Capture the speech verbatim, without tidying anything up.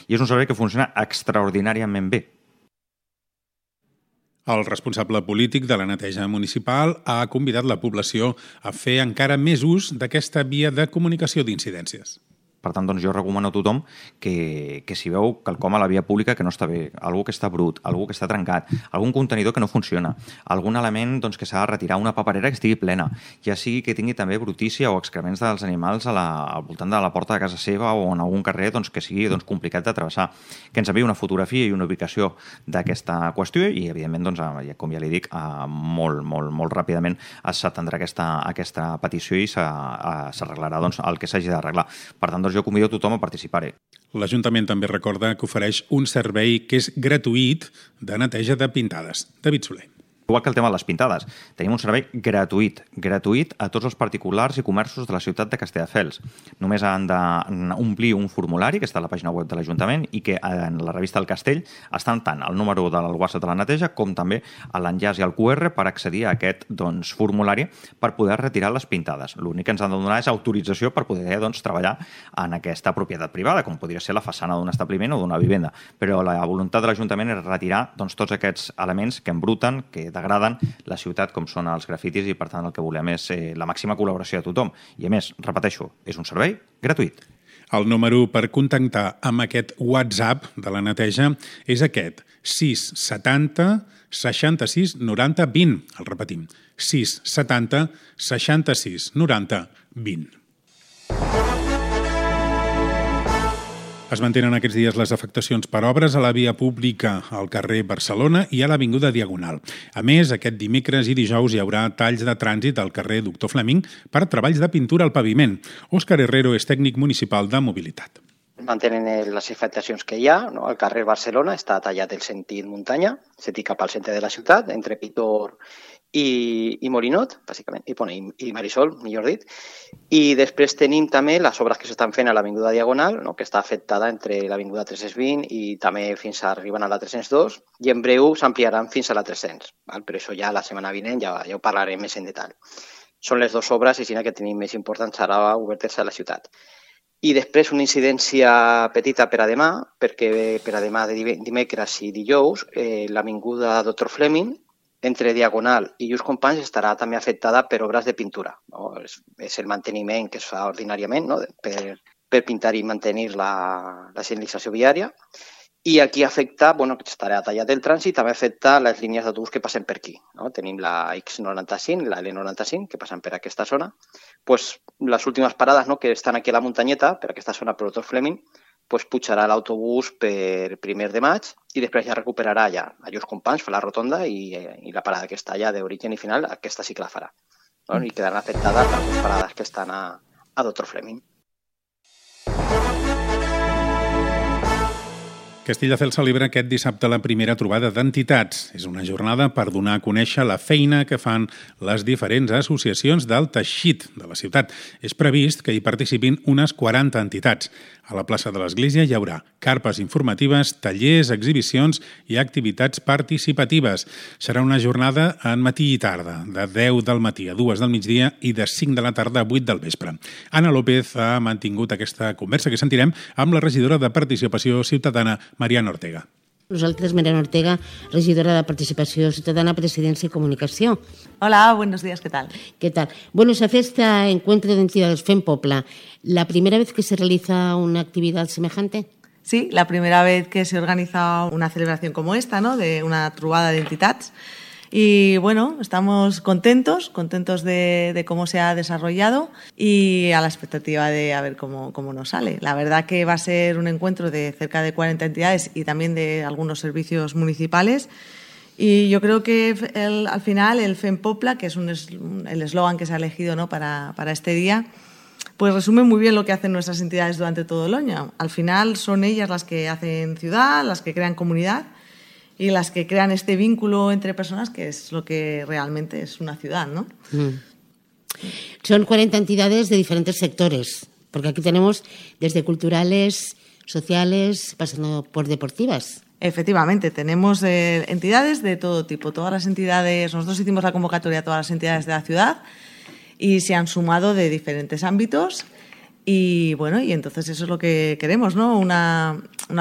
i és un servei que funciona extraordinàriament bé. El responsable polític de la neteja municipal ha convidat la població a fer encara més ús d'aquesta via de comunicació d'incidències. Per tant, doncs jo recomano a tothom que, que si veu quelcom a la via pública que no està bé, algú que està brut, algú que està trencat, algun contenidor que no funciona, algun element doncs, que s'ha de retirar, una paperera que estigui plena, ja sigui que tingui també brutícia o excrements dels animals a la, al voltant de la porta de casa seva o en algun carrer doncs, que sigui doncs, complicat de travessar, que ens enviï una fotografia i una ubicació d'aquesta qüestió i, evidentment, doncs, com ja li dic, molt, molt, molt ràpidament s'atendrà aquesta, aquesta petició i s'arreglarà doncs, el que s'hagi d'arreglar. Per tant, jo convido a tothom a participar-hi. L'Ajuntament també recorda que ofereix un servei que és gratuït de neteja de pintades. David Soler. Igual que el tema de les pintades, tenim un servei gratuït, gratuït a tots els particulars i comerços de la ciutat de Castelldefels. Només han d'omplir un formulari que està a la pàgina web de l'Ajuntament i que en la revista El Castell estan tant el número del WhatsApp de la neteja com també l'enllaç i el Q R per accedir a aquest doncs, formulari per poder retirar les pintades. L'únic que ens han de donar és autorització per poder doncs, treballar en aquesta propietat privada, com podria ser la façana d'un establiment o d'una vivenda. Però la voluntat de l'Ajuntament és retirar doncs, tots aquests elements que embruten, que degraden la ciutat com són els grafitis i, per tant, el que volem és eh, la màxima col·laboració de tothom. I, a més, repeteixo, és un servei gratuït. El número per contactar amb aquest WhatsApp de la neteja és aquest, sis setanta seixanta-sis noranta vint. El repetim, sis setanta seixanta-sis noranta vint. Es mantenen aquests dies les afectacions per obres a la via pública al carrer Barcelona i a l'Avinguda Diagonal. A més, aquest dimecres i dijous hi haurà talls de trànsit al carrer Doctor Fleming per treballs de pintura al paviment. Òscar Herrero és tècnic municipal de mobilitat. Mantenen les afectacions que hi ha. No? El carrer Barcelona està tallat el sentit muntanya, sentit cap al centre de la ciutat, entre Pitor i, i Molinot, bàsicament, i, bueno, i, i Marisol, millor dit. I després tenim també les obres que s'estan fent a l'Avinguda Diagonal, no? que està afectada entre l'Avinguda tres-cents vint i també fins a arriben a la tres-cents dos, i en breu s'ampliaran fins a la tres-cents. Val? Però això ja la setmana vinent ja, ja ho parlarem més en detall. Són les dues obres i si no que tenim més importants ara obertes a la ciutat. I després una incidència petita per a demà, perquè per a demà de dimecres i dijous, eh, l'Avinguda Doctor Fleming, entre Diagonal i Lluís Companys estarà també afectada per obres de pintura. No? És, és el manteniment que es fa ordinàriament, no? per, per pintar i mantenir la, la senyalització viària. I aquí afecta, bueno, que estarà tallat el trànsit, també afecta les línies d'autobús que passen per aquí. No? Tenim la X noranta-cinc, la L noranta-cinc, que passen per aquesta zona. Pues, les últimes parades no, que estan aquí a la muntanyeta, per aquesta zona, per Doctor Fleming, pues, pujarà l'autobús per primer de maig i després ja recuperarà ja a Lluís Companys, fa la rotonda i, i la parada que està allà d'origen i final, aquesta sí que la farà. No? I quedaran afectades les dues parades que estan a, a Doctor Fleming. Castelldefels celebra aquest dissabte la primera trobada d'entitats. És una jornada per donar a conèixer la feina que fan les diferents associacions del teixit de la ciutat. És previst que hi participin unes quaranta entitats. A la plaça de l'Església hi haurà carpes informatives, tallers, exhibicions i activitats participatives. Serà una jornada en matí i tarda, de deu del matí a dues del migdia i de cinc de la tarda a vuit del vespre. Anna López ha mantingut aquesta conversa que sentirem amb la regidora de Participació Ciutadana, Mariana Ortega. Nosaltres, Mariana Ortega, regidora de Participació Ciutadana, Presidencia y Comunicación. Hola, buenos días, ¿qué tal? ¿Qué tal? Bueno, se hace este encuentro de entidades FEMPOPLA. ¿La primera vez que se realiza una actividad semejante? Sí, la primera vez que se organiza una celebración como esta, ¿no? De una trobada de entitats. Y bueno, estamos contentos, contentos de, de cómo se ha desarrollado y a la expectativa de a ver cómo, cómo nos sale. La verdad que va a ser un encuentro de cerca de cuarenta entidades y también de algunos servicios municipales. Y yo creo que el, al final el FEMPOPLA, que es un, el eslogan que se ha elegido, ¿no? para, para este día, pues resume muy bien lo que hacen nuestras entidades durante todo el año. Al final son ellas las que hacen ciudad, las que crean comunidad y las que crean este vínculo entre personas, que es lo que realmente es una ciudad, ¿no? Mm. Son cuarenta entidades de diferentes sectores, porque aquí tenemos desde culturales, sociales, pasando por deportivas. Efectivamente, tenemos eh, entidades de todo tipo, todas las entidades, nosotros hicimos la convocatoria a todas las entidades de la ciudad y se han sumado de diferentes ámbitos y bueno, y entonces eso es lo que queremos, ¿no? Una, una